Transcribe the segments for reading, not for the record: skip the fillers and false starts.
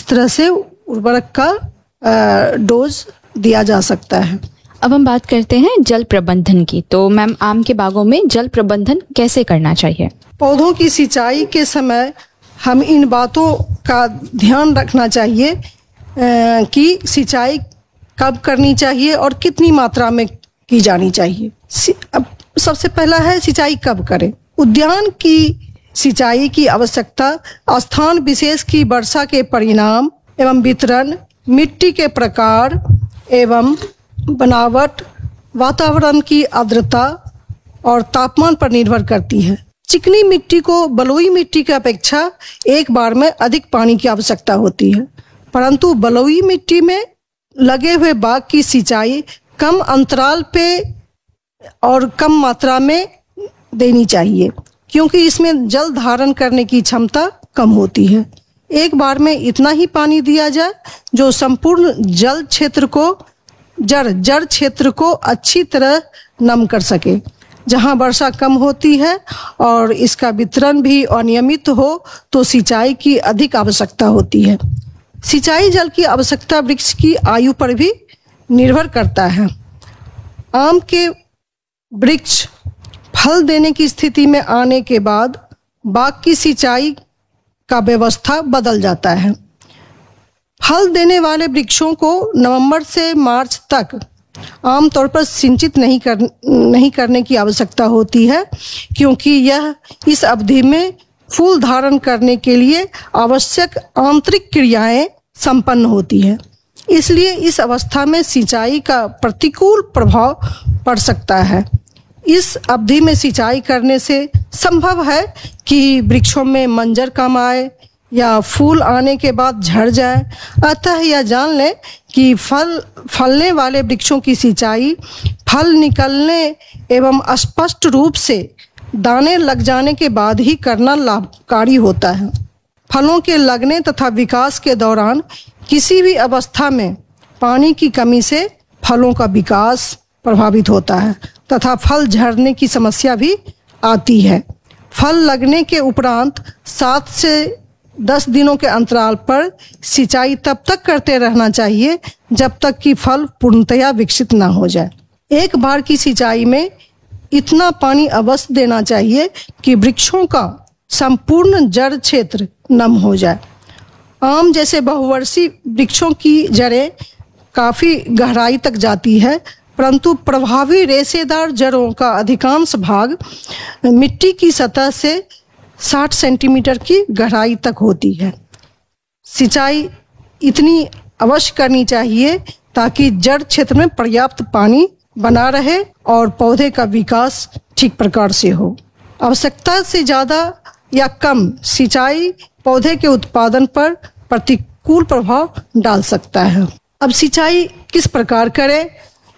तरह से उर्वरक का डोज दिया जा सकता है। अब हम बात करते हैं जल प्रबंधन की। तो मैम, आम के बागों में जल प्रबंधन कैसे करना चाहिए? पौधों की सिंचाई के समय हम इन बातों का ध्यान रखना चाहिए कि सिंचाई कब करनी चाहिए और कितनी मात्रा में की जानी चाहिए। अब सबसे पहला है सिंचाई कब करें। उद्यान की सिंचाई की आवश्यकता स्थान विशेष की वर्षा के परिणाम एवं वितरण, मिट्टी के प्रकार एवं बनावट, वातावरण की आर्द्रता और तापमान पर निर्भर करती है। चिकनी मिट्टी को बलुई मिट्टी की अपेक्षा एक बार में अधिक पानी की आवश्यकता होती है, परंतु बलुई मिट्टी में लगे हुए बाग की सिंचाई कम अंतराल पे और कम मात्रा में देनी चाहिए, क्योंकि इसमें जल धारण करने की क्षमता कम होती है। एक बार में इतना ही पानी दिया जाए जो संपूर्ण जड़ क्षेत्र को अच्छी तरह नम कर सके। जहां वर्षा कम होती है और इसका वितरण भी अनियमित हो तो सिंचाई की अधिक आवश्यकता होती है। सिंचाई जल की आवश्यकता वृक्ष की आयु पर भी निर्भर करता है। आम के वृक्ष फल देने की स्थिति में आने के बाद बाग की सिंचाई का व्यवस्था बदल जाता है। फल देने वाले वृक्षों को नवंबर से मार्च तक आमतौर पर सिंचित नहीं करने की आवश्यकता होती है, क्योंकि यह इस अवधि में फूल धारण करने के लिए आवश्यक आंतरिक क्रियाएं संपन्न होती हैं। इसलिए इस अवस्था में सिंचाई का प्रतिकूल प्रभाव पड़ सकता है। इस अवधि में सिंचाई करने से संभव है कि वृक्षों में मंजर कम आए या फूल आने के बाद झड़ जाए। अतः यह जान लें कि फलने वाले वृक्षों की सिंचाई फल निकलने एवं स्पष्ट रूप से दाने लग जाने के बाद ही करना लाभकारी होता है। फलों के लगने तथा विकास के दौरान किसी भी अवस्था में पानी की कमी से फलों का विकास प्रभावित होता है तथा फल झड़ने की समस्या भी आती है। फल लगने के उपरांत 7 से 10 दिनों के अंतराल पर सिंचाई तब तक करते रहना चाहिए जब तक कि फल पूर्णतया विकसित न हो जाए। एक बार की सिंचाई में इतना पानी अवश्य देना चाहिए कि वृक्षों का संपूर्ण जड़ क्षेत्र नम हो जाए। आम जैसे बहुवर्षीय वृक्षों की जड़ें काफ़ी गहराई तक जाती है, परंतु प्रभावी रेशेदार जड़ों का अधिकांश भाग मिट्टी की सतह से 60 सेंटीमीटर की गहराई तक होती है। सिंचाई इतनी अवश्य करनी चाहिए ताकि जड़ क्षेत्र में पर्याप्त पानी बना रहे और पौधे का विकास ठीक प्रकार से हो। आवश्यकता से ज़्यादा या कम सिंचाई पौधे के उत्पादन पर प्रतिकूल प्रभाव डाल सकता है। अब सिंचाई किस प्रकार करें?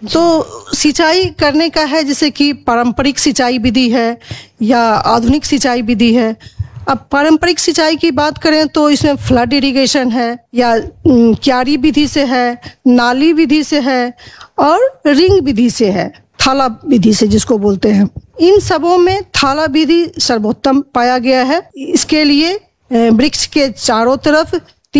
तो सिंचाई करने का है जैसे कि पारंपरिक सिंचाई विधि है या आधुनिक सिंचाई विधि है। अब पारंपरिक सिंचाई की बात करें तो इसमें फ्लड इरिगेशन है या क्यारी विधि से है, नाली विधि से है और रिंग विधि से है, थाला विधि से जिसको बोलते हैं। इन सबों में थाला विधि सर्वोत्तम पाया गया है। इसके लिए वृक्ष के चारों तरफ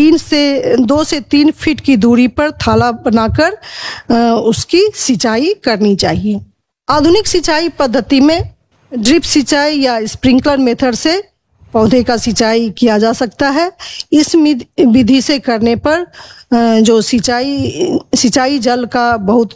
2 से 3 फीट की दूरी पर थाला बनाकर उसकी सिंचाई करनी चाहिए। आधुनिक सिंचाई पद्धति में ड्रिप सिंचाई या स्प्रिंकलर मेथड से पौधे का सिंचाई किया जा सकता है। इस विधि से करने पर जो सिंचाई जल का बहुत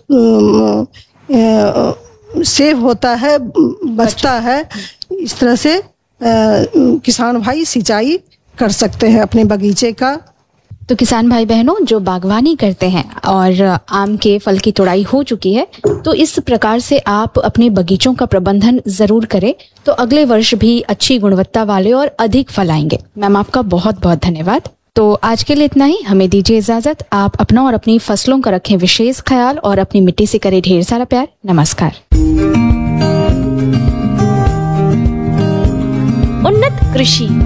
सेव होता है, बचता है। इस तरह से किसान भाई सिंचाई कर सकते हैं अपने बगीचे का। तो किसान भाई बहनों जो बागवानी करते हैं और आम के फल की तुड़ाई हो चुकी है, तो इस प्रकार से आप अपने बगीचों का प्रबंधन जरूर करें, तो अगले वर्ष भी अच्छी गुणवत्ता वाले और अधिक फल आएंगे। मैम, आपका बहुत बहुत धन्यवाद। तो आज के लिए इतना ही, हमें दीजिए इजाजत। आप अपना और अपनी फसलों का रखें विशेष ख्याल और अपनी मिट्टी से करें ढेर सारा प्यार। नमस्कार। उन्नत कृषि